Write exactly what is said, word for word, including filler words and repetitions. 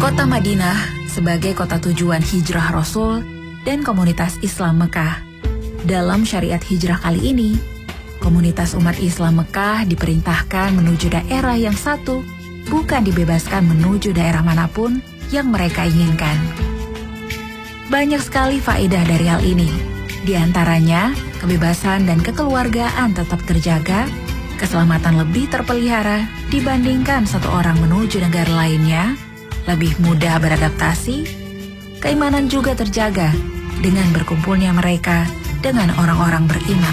Kota Madinah sebagai kota tujuan hijrah Rasul dan komunitas Islam Mekah. Dalam syariat hijrah kali ini, komunitas umat Islam Mekah diperintahkan menuju daerah yang satu, bukan dibebaskan menuju daerah manapun yang mereka inginkan. Banyak sekali faedah dari hal ini. Di antaranya, kebebasan dan kekeluargaan tetap terjaga, keselamatan lebih terpelihara dibandingkan satu orang menuju negara lainnya, lebih mudah beradaptasi, keimanan juga terjaga dengan berkumpulnya mereka dengan orang-orang beriman